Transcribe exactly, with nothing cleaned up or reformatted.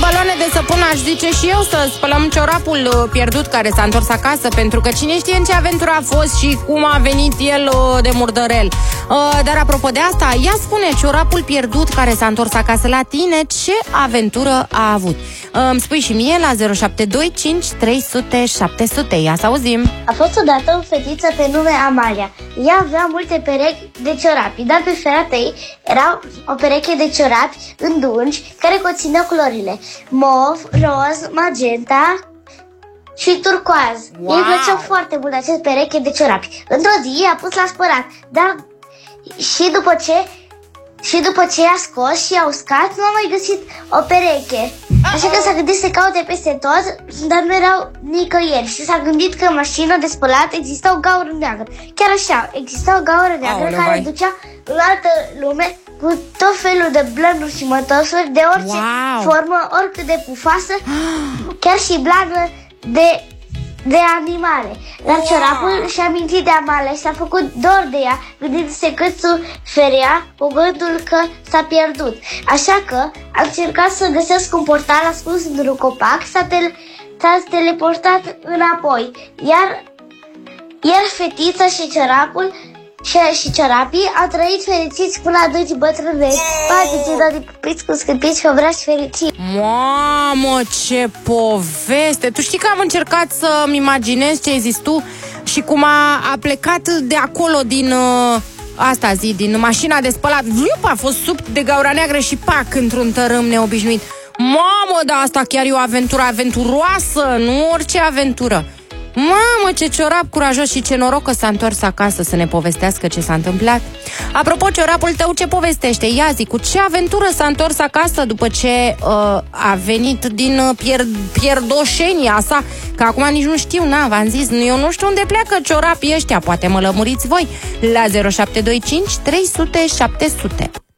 baloane de săpun, aș zice și eu să spălăm ciorapul pierdut care s-a întors acasă, pentru că cine știe în ce aventură a fost și cum a venit el de murdărel. Dar apropo de asta, ia spune, ciorapul pierdut care s-a întors acasă la tine, ce aventură a avut? Îmi spui și mie la zero șapte doi cinci trei zero zero șapte zero zero. Ia să auzim. A fost odată o fetiță pe nume Amalia. Ea avea multe perechi de ciorapi, dar pe fereastră ei era o pereche de ciorapi îndungi care conțineau culorile mov, roz, magenta și turcoaz. Wow. Îi plăceau foarte mult acest pereche de ciorapi. Într-o zi a pus la spălat, dar și după ce și după ce i-a scos și i-a uscat, nu a mai găsit o pereche. Așa că s-a gândit să caute peste tot, dar nu erau nicăieri. Și s-a gândit că în mașina de spălat exista o gaură neagră. Chiar așa, exista o gaură neagră Aoleu, care vai. ducea în altă lume cu tot felul de blănuri și mătăsuri de orice Wow. formă, oricât de pufoasă, chiar și blană de... de animale. Dar Wow. ciorapul și-a mintit de Amalia și s-a făcut dor de ea, gândindu-se cât suferea cu gândul că s-a pierdut. Așa că a încercat să găsească un portal ascuns într-un copac, s-a, tele- s-a teleportat înapoi. Iar, iar fetița și ciorapul și, și ciorapii au trăit fericiți până adânci bătrâneți. Patrici, de pupiți cu scârpiți și obrași fericiți. Mamă, ce poveste! Tu știi că am încercat să-mi imaginez ce ai zis tu și cum a, a plecat de acolo din... Uh, asta zi, din mașina de spălat. Vlup, a fost sub de gaura neagră și pac, într-un tărâm neobișnuit. Mamă, dar asta chiar e o aventură aventuroasă, nu orice aventură. Mamă, ce ciorap curajos și ce noroc că s-a întors acasă să ne povestească ce s-a întâmplat. Apropo, ciorapul tău ce povestește? Ia zi, cu ce aventură s-a întors acasă după ce uh, a venit din uh, pier- pierdoșenia sa? Că acum nici nu știu, na, v-am zis, eu nu știu unde pleacă ciorapii ăștia, poate mă lămuriți voi la zero șapte doi cinci trei zero zero șapte zero zero.